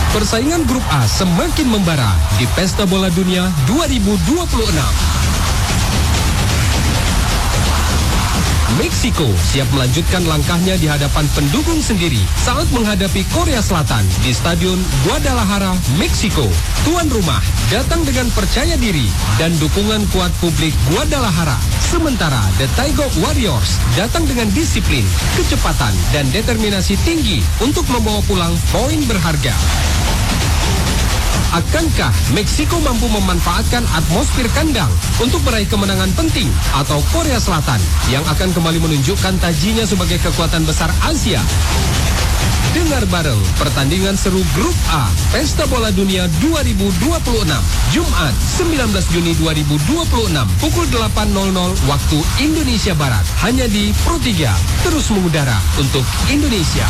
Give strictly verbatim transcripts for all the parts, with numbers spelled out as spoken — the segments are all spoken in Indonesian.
Persaingan grup A semakin membara di Pesta Bola Dunia dua ribu dua puluh enam. Meksiko siap melanjutkan langkahnya di hadapan pendukung sendiri saat menghadapi Korea Selatan di Stadion Guadalajara, Meksiko. Tuan rumah datang dengan percaya diri dan dukungan kuat publik Guadalajara. Sementara The Taeguk Warriors datang dengan disiplin, kecepatan, dan determinasi tinggi untuk membawa pulang poin berharga. Akankah Meksiko mampu memanfaatkan atmosfer kandang untuk meraih kemenangan penting atau Korea Selatan yang akan kembali menunjukkan tajinya sebagai kekuatan besar Asia? Dengar bareng pertandingan seru Grup A Pesta Bola Dunia dua ribu dua puluh enam Jumat sembilan belas Juni dua ribu dua puluh enam pukul delapan waktu Indonesia Barat hanya di Pro tiga, terus mengudara untuk Indonesia.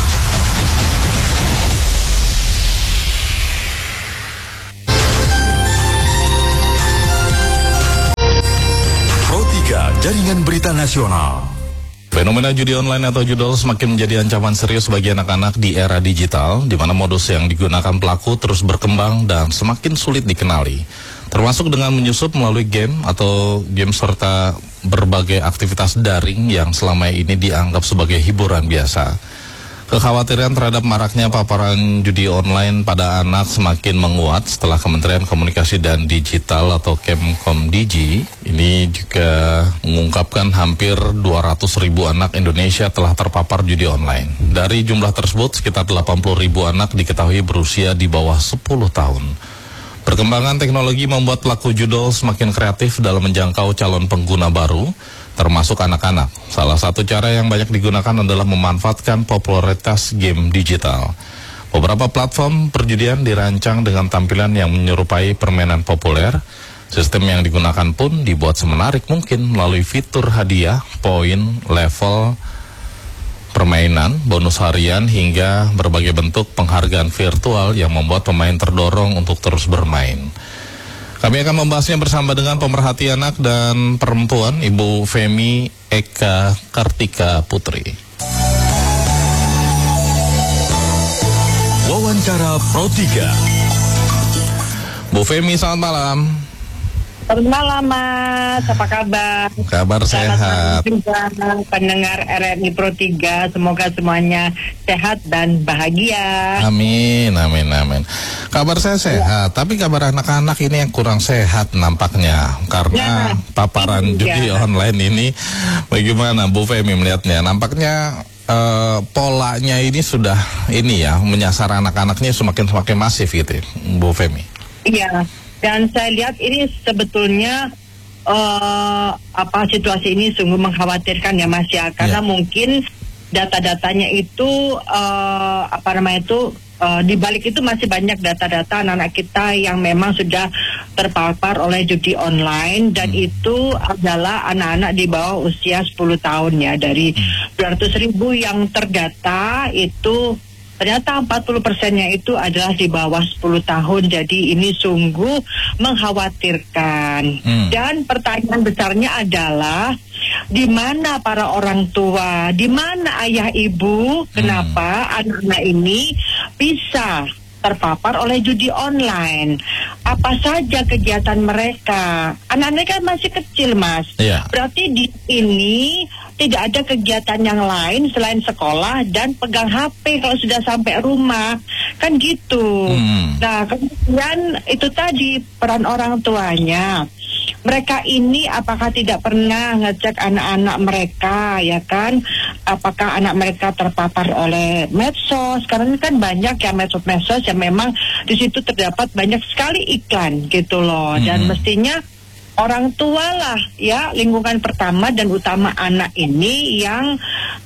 Jaringan Berita Nasional. Fenomena judi online atau judol semakin menjadi ancaman serius bagi anak-anak di era digital, di mana modus yang digunakan pelaku terus berkembang dan semakin sulit dikenali. Termasuk dengan menyusup melalui game atau game serta berbagai aktivitas daring yang selama ini dianggap sebagai hiburan biasa. Kekhawatiran terhadap maraknya paparan judi online pada anak semakin menguat setelah Kementerian Komunikasi dan Digital atau Kemkomdigi ini juga mengungkapkan hampir dua ratus ribu anak Indonesia telah terpapar judi online. Dari jumlah tersebut, sekitar delapan puluh ribu anak diketahui berusia di bawah sepuluh tahun. Perkembangan teknologi membuat pelaku judol semakin kreatif dalam menjangkau calon pengguna baru, termasuk anak-anak. Salah satu cara yang banyak digunakan adalah memanfaatkan popularitas game digital. Beberapa platform perjudian dirancang dengan tampilan yang menyerupai permainan populer. Sistem yang digunakan pun dibuat semenarik mungkin melalui fitur hadiah, poin, level permainan, bonus harian, hingga berbagai bentuk penghargaan virtual yang membuat pemain terdorong untuk terus bermain. Kami akan membahasnya bersama dengan pemerhati anak dan perempuan, Ibu Femi Eka Kartika Putri. Wawancara Pro tiga. Bu Femi, selamat malam. Selamat malam, Mas. Apa kabar? Kabar sehat. Juga pendengar R R I Pro tiga, semoga semuanya sehat dan bahagia. Amin, amin, amin. Kabar saya sehat, ya. Tapi kabar anak-anak ini yang kurang sehat nampaknya karena ya, paparan judi ya. online ini. Bagaimana Bu Femi melihatnya? Nampaknya uh, polanya ini sudah ini ya menyasar anak-anaknya semakin semakin masif gitu, Bu Femi. Iya. Dan saya lihat ini sebetulnya uh, apa situasi ini sungguh mengkhawatirkan ya, Mas ya, karena yeah. mungkin data-datanya itu uh, apa namanya itu uh, di balik itu masih banyak data-data anak-anak kita yang memang sudah terpapar oleh judi online, dan hmm. itu adalah anak-anak di bawah usia sepuluh tahun ya. Dari dua ratus ribu yang terdata itu ternyata empat puluh persennya itu adalah di bawah sepuluh tahun. Jadi ini sungguh mengkhawatirkan. Hmm. Dan pertanyaan besarnya adalah di mana para orang tua, di mana ayah ibu, kenapa hmm. anak-anak ini bisa terpapar oleh judi online? Apa saja kegiatan mereka? Anak-anak kan masih kecil, Mas. Yeah. Berarti di ini tidak ada kegiatan yang lain selain sekolah dan pegang H P kalau sudah sampai rumah, kan gitu. Hmm. Nah, kemudian itu tadi peran orang tuanya. Mereka ini apakah tidak pernah ngecek anak-anak mereka, ya kan? Apakah anak mereka terpapar oleh medsos? Karena kan banyak ya medsos-medsos yang memang di situ terdapat banyak sekali iklan gitu loh. Hmm. Dan mestinya orang tua lah ya, lingkungan pertama dan utama anak ini yang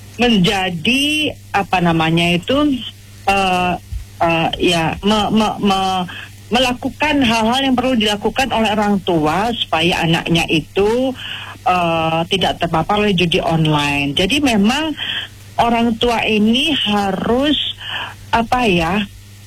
menjadi apa namanya itu uh, uh, ya me, me, me, melakukan hal-hal yang perlu dilakukan oleh orang tua supaya anaknya itu uh, tidak terpapar oleh judi online. Jadi memang orang tua ini harus apa ya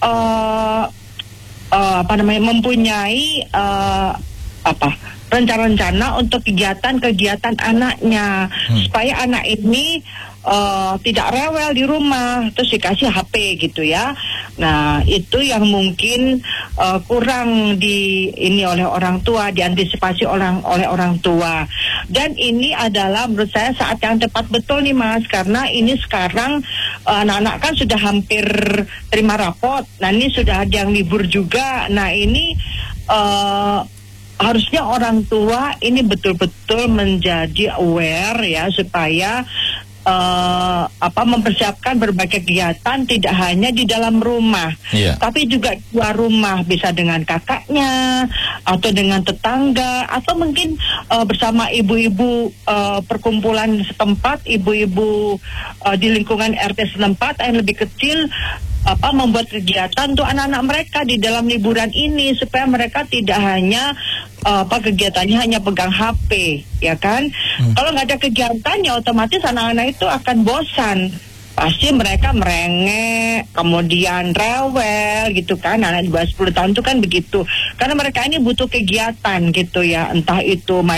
uh, uh, apa namanya mempunyai uh, apa rencana-rencana untuk kegiatan-kegiatan anaknya, hmm. supaya anak ini uh, tidak rewel di rumah, terus dikasih H P gitu ya. Nah, itu yang mungkin uh, kurang di ini oleh orang tua, diantisipasi orang oleh orang tua. Dan ini adalah menurut saya saat yang tepat betul nih Mas, karena ini sekarang uh, anak-anak kan sudah hampir terima rapot. Nah, ini sudah ada yang libur juga. Nah, ini uh, harusnya orang tua ini betul-betul menjadi aware ya, supaya uh, apa mempersiapkan berbagai kegiatan tidak hanya di dalam rumah, yeah. tapi juga di luar rumah, bisa dengan kakaknya atau dengan tetangga, atau mungkin uh, bersama ibu-ibu uh, perkumpulan setempat, ibu-ibu uh, di lingkungan R T setempat yang lebih kecil, apa membuat kegiatan untuk anak-anak mereka di dalam liburan ini, supaya mereka tidak hanya uh, apa kegiatannya hanya pegang H P, ya kan? Hmm. Kalau nggak ada kegiatan ya otomatis anak-anak itu akan bosan. Pasti mereka merengek, kemudian rewel gitu kan. Anak di bawah sepuluh tahun itu kan begitu. Karena mereka ini butuh kegiatan gitu ya, entah itu main